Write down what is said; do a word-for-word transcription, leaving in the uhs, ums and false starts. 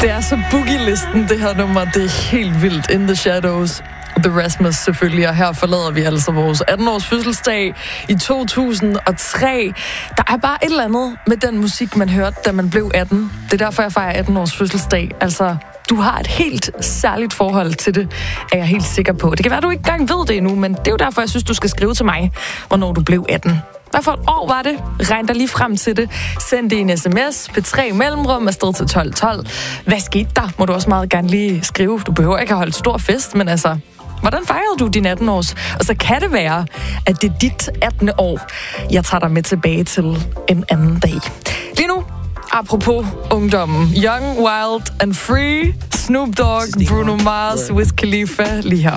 Det er så boogie-listen, det her nummer. Det er helt vildt. In the Shadows. The Rasmus selvfølgelig, og her forlader vi altså vores atten-års fødselsdag i to tusind og tre. Der er bare et eller andet med den musik, man hørte, da man blev atten. Det er derfor, jeg fejrer atten-års fødselsdag. Altså, du har et helt særligt forhold til det, er jeg helt sikker på. Det kan være, du ikke engang ved det endnu, men det er jo derfor, jeg synes, du skal skrive til mig, hvornår du blev atten. Hvad for et år var det? Regn dig lige frem til det. Send det en sms, P tre mellemrum afsted til tolv tolv. Hvad skete der? Må du også meget gerne lige skrive. Du behøver ikke at holde stor fest, men altså, hvordan fejrede du din atten-års? Og så kan det være, at det er dit attende år, jeg tager dig med tilbage til en anden dag. Lige nu, apropos ungdommen. Young, Wild and Free, Snoop Dogg, Bruno Mars, Wiz Khalifa, lige her.